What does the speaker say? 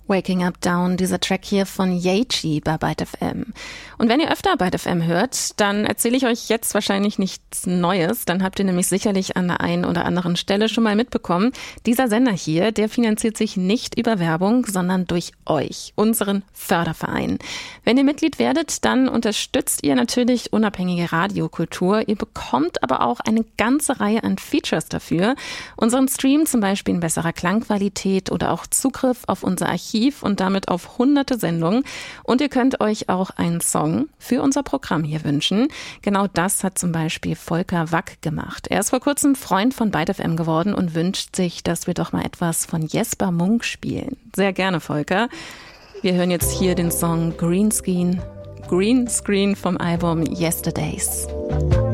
Waking Up Down, dieser Track hier von Yaeji bei Byte FM. Und wenn ihr öfter Byte FM hört, dann erzähle ich euch jetzt wahrscheinlich nichts Neues. Dann habt ihr nämlich sicherlich an der einen oder anderen Stelle schon mal mitbekommen, dieser Sender hier, der finanziert sich nicht über Werbung, sondern durch euch, unseren Förderverein. Wenn ihr Mitglied werdet, dann unterstützt ihr natürlich unabhängige Radiokultur. Ihr bekommt aber auch eine ganze Reihe an Features dafür. Unseren Stream zum Beispiel in besserer Klangqualität oder auch Zugriff auf unser Archiv und damit auf hunderte Sendungen. Und ihr könnt euch auch einen Song für unser Programm hier wünschen. Genau das hat zum Beispiel Volker Wack gemacht. Er ist vor kurzem Freund von Byte FM geworden und wünscht sich, dass wir doch mal etwas von Jesper Munk spielen. Sehr gerne, Volker. Wir hören jetzt hier den Song Green Screen vom Album Yesterdays.